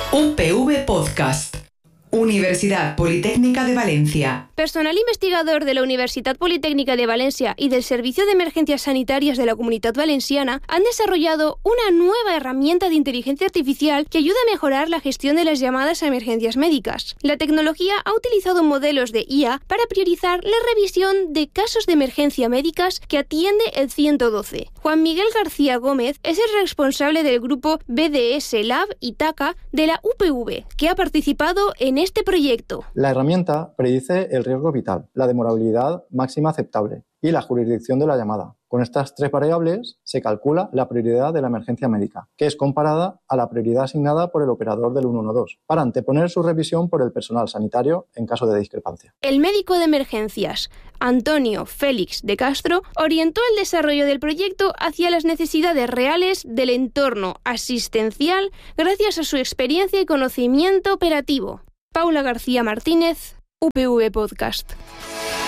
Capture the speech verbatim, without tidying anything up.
U P V Podcast. Universidad Politécnica de Valencia. Personal investigador de la Universitat Politécnica de Valencia y del Servicio de Emergencias Sanitarias de la Comunitat Valenciana han desarrollado una nueva herramienta de inteligencia artificial que ayuda a mejorar la gestión de las llamadas a emergencias médicas. La tecnología ha utilizado modelos de I A para priorizar la revisión de casos de emergencia médicas que atiende el ciento doce. Juan Miguel García Gómez es el responsable del grupo B D S Lab Itaca de la U P V, que ha participado en este proyecto. La herramienta predice el riesgo vital, la demorabilidad máxima aceptable y la jurisdicción de la llamada. Con estas tres variables se calcula la prioridad de la emergencia médica, que es comparada a la prioridad asignada por el operador del ciento doce, para anteponer su revisión por el personal sanitario en caso de discrepancia. El médico de emergencias, Antonio Félix de Castro, orientó el desarrollo del proyecto hacia las necesidades reales del entorno asistencial gracias a su experiencia y conocimiento operativo. Paula García Martínez, U P V Podcast.